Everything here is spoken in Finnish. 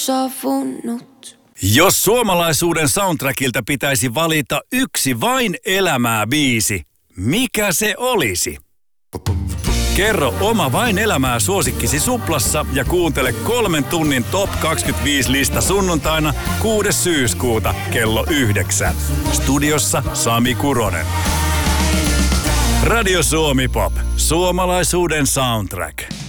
saapunut. Jos suomalaisuuden soundtrackilta pitäisi valita yksi vain elämää biisi, mikä se olisi? Kerro oma vain elämää suosikkisi Suplassa ja kuuntele 3 tunnin Top 25 lista sunnuntaina 6. syyskuuta kello 9. Studiossa Sami Kuronen. Radio Suomi Pop. Suomalaisuuden soundtrack.